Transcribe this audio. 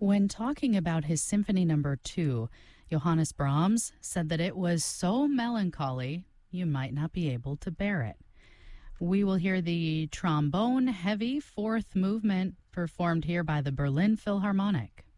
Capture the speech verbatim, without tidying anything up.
When talking about his Symphony Number Two, Johannes Brahms said that it was so melancholy you might not be able to bear it. We will hear the trombone heavy fourth movement performed here by the Berlin Philharmonic.